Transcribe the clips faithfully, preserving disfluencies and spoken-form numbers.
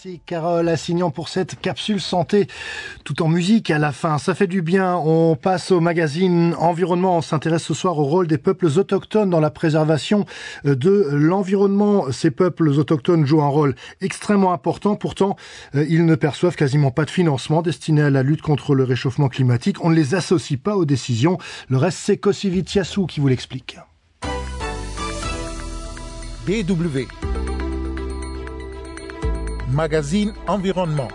Merci Carole Assignan pour cette capsule santé tout en musique à la fin. Ça fait du bien. On passe au magazine Environnement. On s'intéresse ce soir au rôle des peuples autochtones dans la préservation de l'environnement. Ces peuples autochtones jouent un rôle extrêmement important. Pourtant, ils ne perçoivent quasiment pas de financement destiné à la lutte contre le réchauffement climatique. On ne les associe pas aux décisions. Le reste, c'est Kosivitiassou qui vous l'explique. B W Magazine Environnement.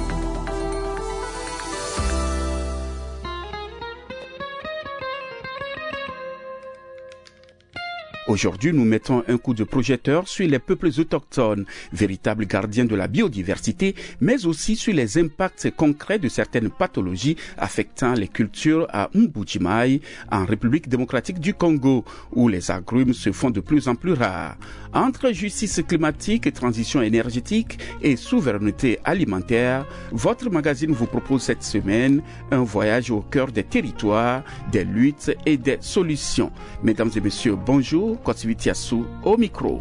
Aujourd'hui, nous mettons un coup de projecteur sur les peuples autochtones, véritables gardiens de la biodiversité, mais aussi sur les impacts concrets de certaines pathologies affectant les cultures à Mbuji-Mayi, en République démocratique du Congo, où les agrumes se font de plus en plus rares. Entre justice climatique, transition énergétique et souveraineté alimentaire, votre magazine vous propose cette semaine un voyage au cœur des territoires, des luttes et des solutions. Mesdames et messieurs, bonjour. Kosivitiassou au micro.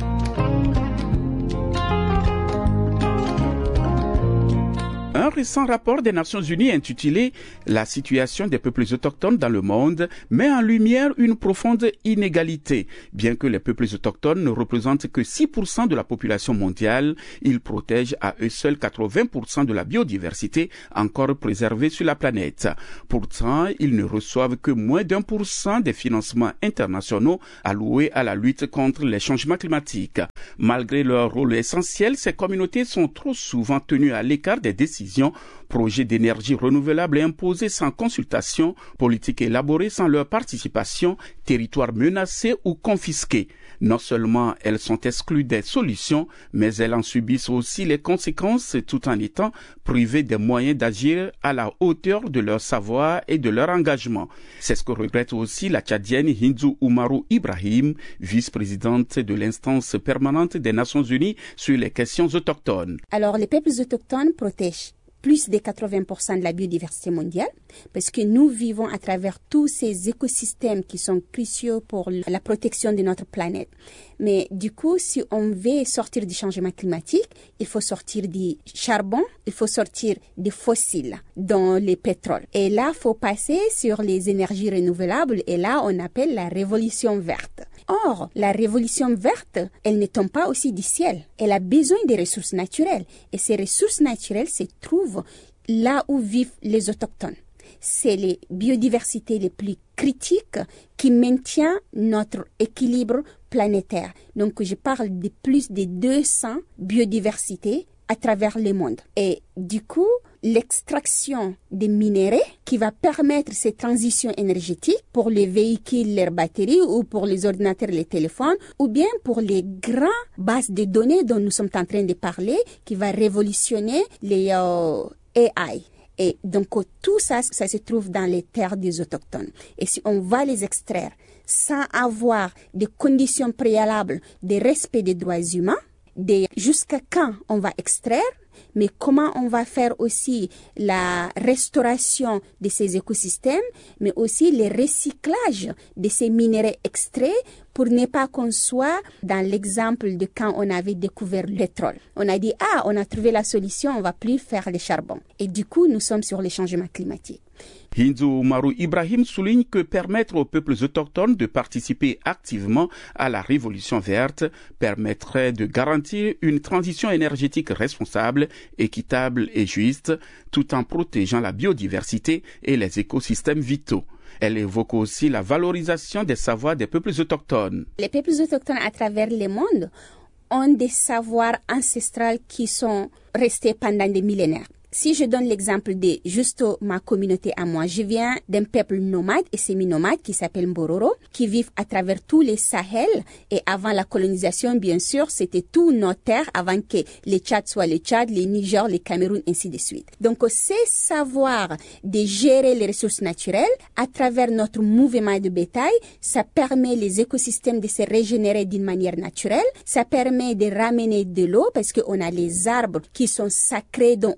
Un récent rapport des Nations Unies intitulé « La situation des peuples autochtones dans le monde » met en lumière une profonde inégalité. Bien que les peuples autochtones ne représentent que six pour cent de la population mondiale, ils protègent à eux seuls quatre-vingts pour cent de la biodiversité encore préservée sur la planète. Pourtant, ils ne reçoivent que moins d'un pour cent des financements internationaux alloués à la lutte contre les changements climatiques. Malgré leur rôle essentiel, ces communautés sont trop souvent tenues à l'écart des décisions, projets d'énergie renouvelable imposés sans consultation, politiques élaborées sans leur participation, territoires menacés ou confisqués. Non seulement elles sont exclues des solutions, mais elles en subissent aussi les conséquences tout en étant privées des moyens d'agir à la hauteur de leur savoir et de leur engagement. C'est ce que regrette aussi la Tchadienne Hindou Oumarou Ibrahim, vice-présidente de l'instance permanente des Nations Unies sur les questions autochtones. Alors, les peuples autochtones protègent plus de quatre-vingts pour cent de la biodiversité mondiale, parce que nous vivons à travers tous ces écosystèmes qui sont cruciaux pour la protection de notre planète. Mais du coup, si on veut sortir du changement climatique, il faut sortir du charbon, il faut sortir des fossiles, dont les pétroles. Et là, il faut passer sur les énergies renouvelables, et là, on appelle la révolution verte. Or, la révolution verte, elle ne tombe pas aussi du ciel. Elle a besoin des ressources naturelles. Et ces ressources naturelles se trouvent là où vivent les autochtones. C'est les biodiversités les plus critiques qui maintiennent notre équilibre planétaire. Donc, je parle de plus de deux cents biodiversités à travers le monde. Et du coup, l'extraction des minéraux qui va permettre cette transition énergétique pour les véhicules, leurs batteries, ou pour les ordinateurs, les téléphones, ou bien pour les grandes bases de données dont nous sommes en train de parler, qui va révolutionner les euh, A I. Et donc, tout ça, ça se trouve dans les terres des autochtones. Et si on va les extraire sans avoir des conditions préalables de respect des droits humains, de jusqu'à quand on va extraire, mais comment on va faire aussi la restauration de ces écosystèmes, mais aussi le recyclage de ces minéraux extraits pour ne pas qu'on soit dans l'exemple de quand on avait découvert le pétrole. On a dit, ah, on a trouvé la solution, on ne va plus faire le charbon. Et du coup, nous sommes sur les changements climatiques. Hindou Oumarou Ibrahim souligne que permettre aux peuples autochtones de participer activement à la révolution verte permettrait de garantir une transition énergétique responsable, équitable et juste, tout en protégeant la biodiversité et les écosystèmes vitaux. Elle évoque aussi la valorisation des savoirs des peuples autochtones. Les peuples autochtones à travers le monde ont des savoirs ancestraux qui sont restés pendant des millénaires. Si je donne l'exemple de juste ma communauté à moi, je viens d'un peuple nomade et semi-nomade qui s'appelle Mbororo, qui vivent à travers tous les Sahel. Et avant la colonisation, bien sûr, c'était tout nos terres avant que les Tchad soient les Tchad, les Niger, les Cameroun, ainsi de suite. Donc, c'est savoir de gérer les ressources naturelles à travers notre mouvement de bétail. Ça permet les écosystèmes de se régénérer d'une manière naturelle. Ça permet de ramener de l'eau parce qu'on a les arbres qui sont sacrés dont on est tout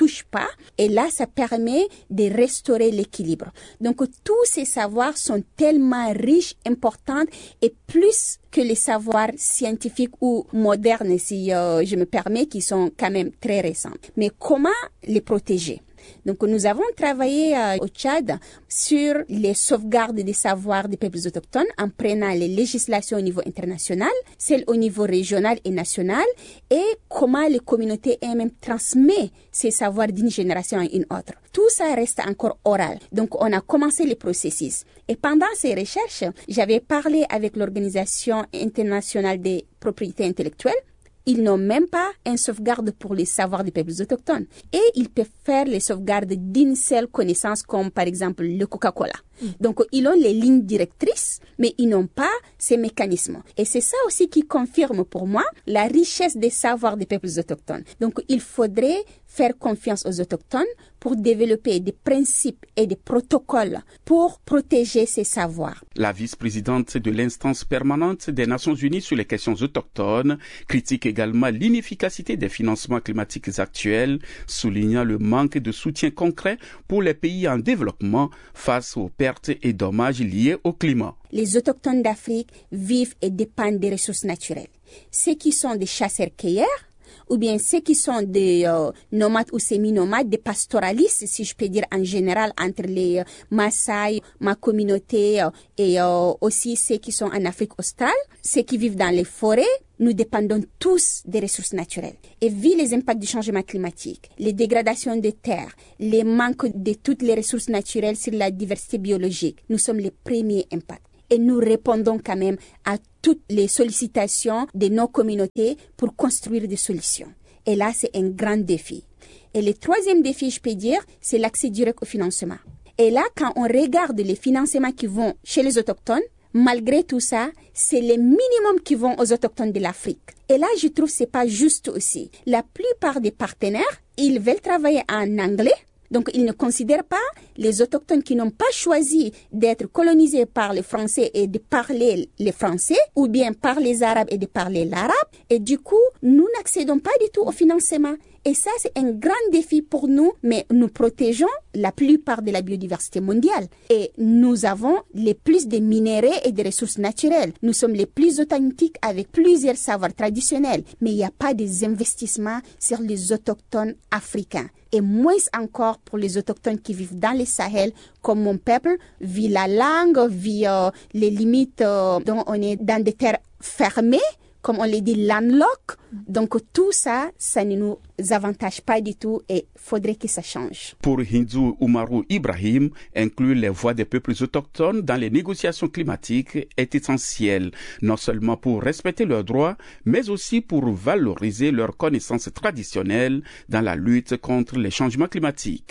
touche pas. Et là, ça permet de restaurer l'équilibre. Donc, tous ces savoirs sont tellement riches, importants et plus que les savoirs scientifiques ou modernes, si euh, je me permets, qui sont quand même très récents. Mais comment les protéger? Donc, nous avons travaillé euh, au Tchad sur les sauvegardes des savoirs des peuples autochtones en prenant les législations au niveau international, celles au niveau régional et national, et comment les communautés elles-mêmes transmettent ces savoirs d'une génération à une autre. Tout ça reste encore oral. Donc, on a commencé le processus. Et pendant ces recherches, j'avais parlé avec l'Organisation internationale des propriétés intellectuelles. Ils n'ont même pas une sauvegarde pour les savoirs des peuples autochtones. Et ils peuvent faire les sauvegardes d'une seule connaissance, comme par exemple le Coca-Cola. Mm. Donc, ils ont les lignes directrices, mais ils n'ont pas ces mécanismes. Et c'est ça aussi qui confirme pour moi la richesse des savoirs des peuples autochtones. Donc, il faudrait faire confiance aux autochtones pour développer des principes et des protocoles pour protéger ces savoirs. La vice-présidente de l'instance permanente des Nations Unies sur les questions autochtones critique également l'inefficacité des financements climatiques actuels, soulignant le manque de soutien concret pour les pays en développement face aux pertes et dommages liés au climat. Les autochtones d'Afrique vivent et dépendent des ressources naturelles. Ceux qui sont des chasseurs-cueilleurs, ou bien ceux qui sont des euh, nomades ou semi-nomades, des pastoralistes, si je peux dire en général, entre les euh, Maasai, ma communauté, euh, et euh, aussi ceux qui sont en Afrique australe, ceux qui vivent dans les forêts, nous dépendons tous des ressources naturelles. Et vu les impacts du changement climatique, les dégradations des terres, les manques de toutes les ressources naturelles sur la diversité biologique, nous sommes les premiers impacts. Et nous répondons quand même à toutes les sollicitations de nos communautés pour construire des solutions. Et là, c'est un grand défi. Et le troisième défi, je peux dire, c'est l'accès direct au financement. Et là, quand on regarde les financements qui vont chez les autochtones, malgré tout ça, c'est les minimums qui vont aux autochtones de l'Afrique. Et là, je trouve que c'est pas juste aussi. La plupart des partenaires, ils veulent travailler en anglais. Donc, ils ne considèrent pas les autochtones qui n'ont pas choisi d'être colonisés par les Français et de parler les Français, ou bien par les Arabes et de parler l'arabe. Et du coup, nous n'accédons pas du tout au financement. Et ça, c'est un grand défi pour nous, mais nous protégeons la plupart de la biodiversité mondiale. Et nous avons les plus de minéraux et de ressources naturelles. Nous sommes les plus authentiques avec plusieurs savoirs traditionnels. Mais il n'y a pas des investissements sur les autochtones africains. Et moins encore pour les autochtones qui vivent dans les Sahel, comme mon peuple, vit la langue, vit euh, les limites euh, dont on est dans des terres fermées, comme on les dit, landlock. Donc tout ça, ça ne nous avantage pas du tout et faudrait que ça change. Pour Hindu Umaru Ibrahim, inclure les voix des peuples autochtones dans les négociations climatiques est essentiel, non seulement pour respecter leurs droits, mais aussi pour valoriser leurs connaissances traditionnelles dans la lutte contre les changements climatiques.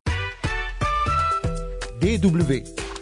D W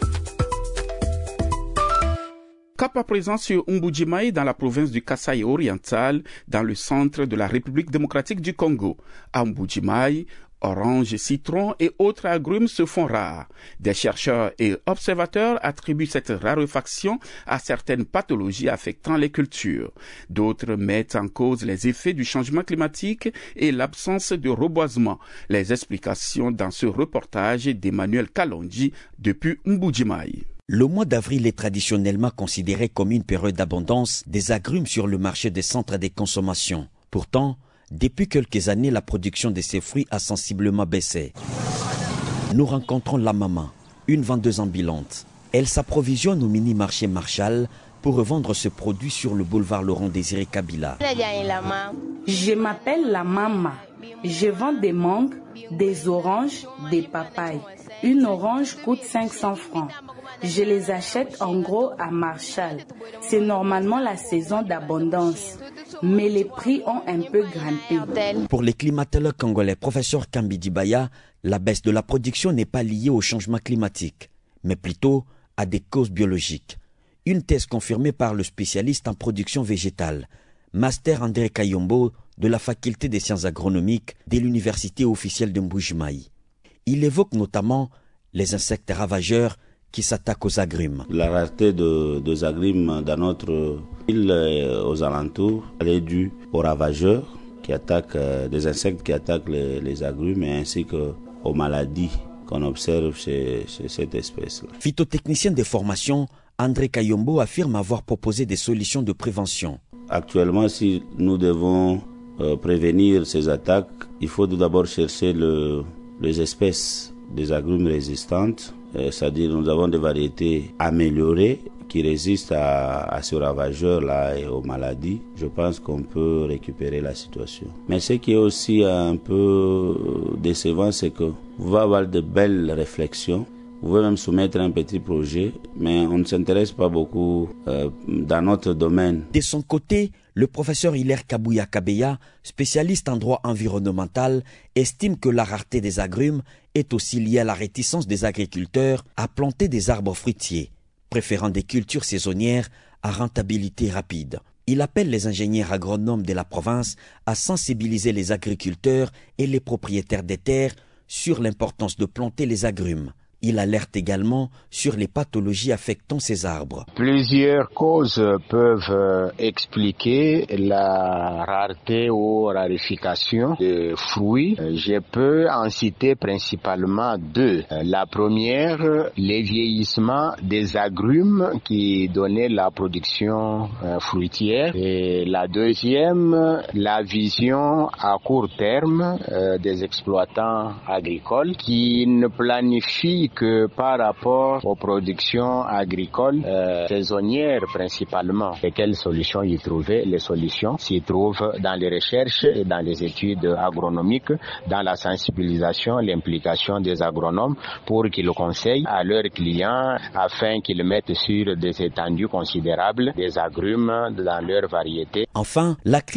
Cap à présent sur Mbujimai dans la province du Kasaï oriental, dans le centre de la République démocratique du Congo. À Mbujimai, oranges, citrons et autres agrumes se font rares. Des chercheurs et observateurs attribuent cette raréfaction à certaines pathologies affectant les cultures. D'autres mettent en cause les effets du changement climatique et l'absence de reboisement. Les explications dans ce reportage d'Emmanuel Kalonji depuis Mbujimai. Le mois d'avril est traditionnellement considéré comme une période d'abondance des agrumes sur le marché des centres de consommation. Pourtant, depuis quelques années, la production de ces fruits a sensiblement baissé. Nous rencontrons la maman, une vendeuse ambulante. Elle s'approvisionne au mini-marché Marshall pour revendre ce produit sur le boulevard Laurent-Désiré Kabila. Je m'appelle la maman. Je vends des mangues, des oranges, des papayes. Une orange coûte cinq cents francs. Je les achète en gros à Marshall. C'est normalement la saison d'abondance, mais les prix ont un peu grimpé. Pour les climatologues congolais, professeur Kambidi Baya, la baisse de la production n'est pas liée au changement climatique, mais plutôt à des causes biologiques. Une thèse confirmée par le spécialiste en production végétale, Master André Kayombo, de la faculté des sciences agronomiques de l'université officielle de Mbujimai. Il évoque notamment les insectes ravageurs qui s'attaquent aux agrumes. La rareté de, des agrumes dans notre île et aux alentours, elle est due aux ravageurs qui attaquent, euh, des insectes qui attaquent les, les agrumes ainsi qu'aux maladies qu'on observe chez, chez cette espèce-là. Phytotechnicien de formation, André Kayombo affirme avoir proposé des solutions de prévention. Actuellement, si nous devons euh, prévenir ces attaques, il faut tout d'abord chercher le, les espèces des agrumes résistantes, euh, c'est-à-dire nous avons des variétés améliorées qui résistent à, à ce ravageur-là et aux maladies. Je pense qu'on peut récupérer la situation. Mais ce qui est aussi un peu décevant, c'est que vous allez avoir de belles réflexions. Vous pouvez même soumettre un petit projet, mais on ne s'intéresse pas beaucoup euh, dans notre domaine. De son côté, le professeur Hilaire Kabouya Kabeya, spécialiste en droit environnemental, estime que la rareté des agrumes est aussi liée à la réticence des agriculteurs à planter des arbres fruitiers, préférant des cultures saisonnières à rentabilité rapide. Il appelle les ingénieurs agronomes de la province à sensibiliser les agriculteurs et les propriétaires des terres sur l'importance de planter les agrumes. Il alerte également sur les pathologies affectant ces arbres. Plusieurs causes peuvent expliquer la rareté ou rarification des fruits. Je peux en citer principalement deux. La première, les vieillissements des agrumes qui donnaient la production fruitière. Et la deuxième, la vision à court terme des exploitants agricoles qui ne planifient que par rapport aux productions agricoles euh, saisonnières principalement. Et quelles solutions y trouver? Les solutions s'y trouvent dans les recherches et dans les études agronomiques, dans la sensibilisation, l'implication des agronomes pour qu'ils conseillent à leurs clients afin qu'ils mettent sur des étendues considérables des agrumes dans leurs variétés. Enfin, la